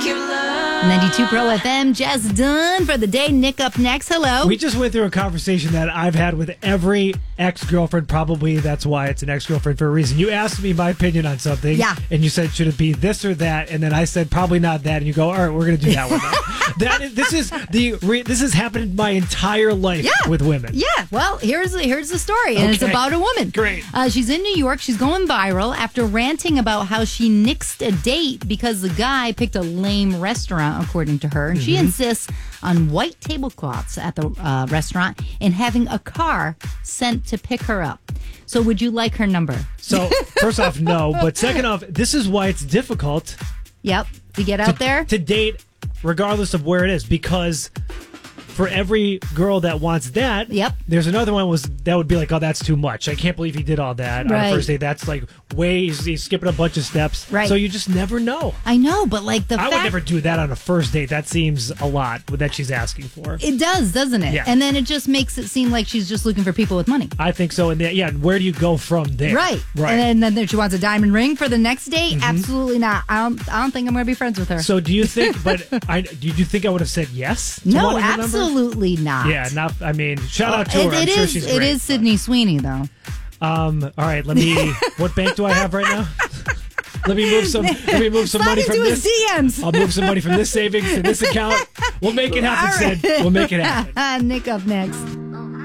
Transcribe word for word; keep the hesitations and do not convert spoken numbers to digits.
your love. ninety-two Pro F M, just done for the day. Nick up next. Hello. We just went through a conversation that I've had with every ex-girlfriend. Probably that's why it's an ex-girlfriend for a reason. You asked me my opinion on something. Yeah. And you said, should it be this or that? And then I said, probably not that. And you go, all right, we're going to do that one. that is, this is the re- this has happened my entire life Yeah. with women. Yeah, well, here's here's the story, and it's Okay. about a woman. Great. Uh, she's in New York. She's going viral after ranting about how she nixed a date because the guy picked a lame restaurant, according to her. And she Mm-hmm. insists on white tablecloths at the uh, restaurant and having a car sent to pick her up. So would you like her number? So first off, no. But second off, this is why it's difficult Yep. To get out there? to date regardless of where it is, because for every girl that wants that, Yep. there's another one was that would be like, oh, that's too much. I can't believe he did all that on Right. a first date. That's like way he's, he's skipping a bunch of steps. Right. So you just never know. I know, but like the I fact... would never do that on a first date. That seems a lot that she's asking for. It does, doesn't it? Yeah. And then it just makes it seem like she's just looking for people with money. I think so. And then, yeah, where do you go from there? Right. Right. And then, then she wants a diamond ring for the next date? Absolutely not. I don't I don't think I'm going to be friends with her. so do you think? But I do you think I would have said yes? To no, wanting the number? absolutely not. Yeah, not. I mean, shout out to It, her. I'm it sure is she's it great. is Sydney Sweeney though. Um. All right. Let me. What bank do I have right now? Let me move some. Let me move some Slide money from into his this. D Ms. I'll move some money from this savings to this account. We'll make it happen, All right. Sid. We'll make it happen. Nick up next.